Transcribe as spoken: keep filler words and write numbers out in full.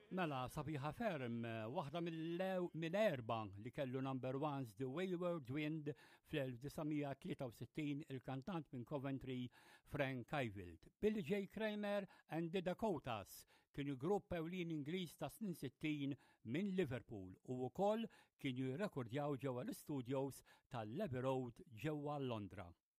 Mela, sabiħa ferm, waħda mill-erba li kellu number ones The Wayward Wind fl-1963 il-kantant minn Coventry Frank Ifield. Billy J. Kramer and the Dakotas kienu grupp ewlien Ingliż ta' snin sittin minn Liverpool u wkoll kienu jirrekordjaw ġewwa l-studios tal-Abbey Road ġewwa Londra.